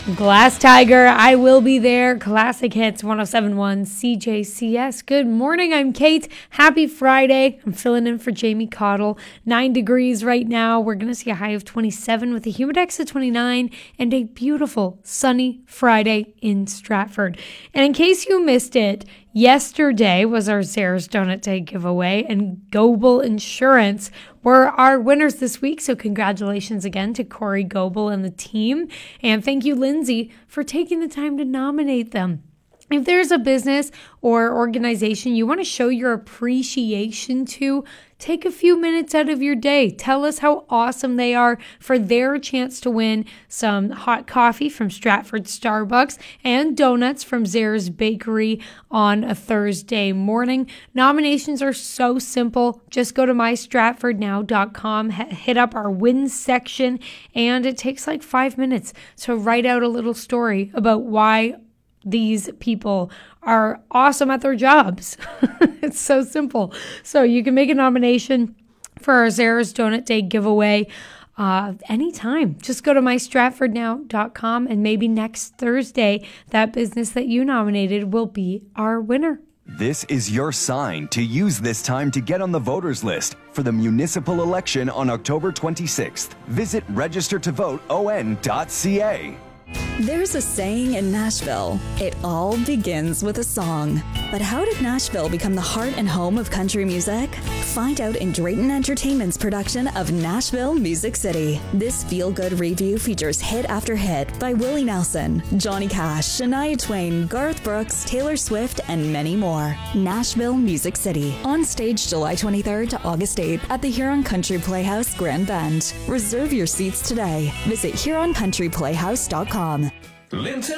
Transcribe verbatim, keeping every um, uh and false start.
Glass Tiger, I Will Be There, Classic Hits, one oh seven point one C J C S. Good morning, I'm Kate. Happy Friday. I'm filling in for Jamie Cottle. Nine degrees right now. We're going to see a high of twenty-seven with a humidex of twenty-nine and a beautiful sunny Friday in Stratford. And in case you missed it, yesterday was our Zehrs Donut Day giveaway, and Goebel Insurance were our winners this week. So congratulations again to Corey Goebel and the team. And thank you, Lindsay, for taking the time to nominate them. If there's a business or organization you want to show your appreciation to, take a few minutes out of your day. Tell us how awesome they are for their chance to win some hot coffee from Stratford Starbucks and donuts from Zehrs Bakery on a Thursday morning. Nominations are so simple. Just go to my stratford now dot com, hit up our wins section, and it takes like five minutes to write out a little story about why these people are awesome at their jobs. It's so simple. So you can make a nomination for our Zehrs Donut Day giveaway uh, anytime. Just go to my stratford now dot com, and maybe next Thursday, that business that you nominated will be our winner. This is your sign to use this time to get on the voters list for the municipal election on October twenty-sixth. Visit register to vote O N dot C A. There's a saying in Nashville, it all begins with a song. But how did Nashville become the heart and home of country music? Find out in Drayton Entertainment's production of Nashville Music City. This feel-good review features hit after hit by Willie Nelson, Johnny Cash, Shania Twain, Garth Brooks, Taylor Swift, and many more. Nashville Music City. On stage July twenty-third to August eighth at the Huron Country Playhouse, Grand Bend. Reserve your seats today. Visit huron country playhouse dot com. Linton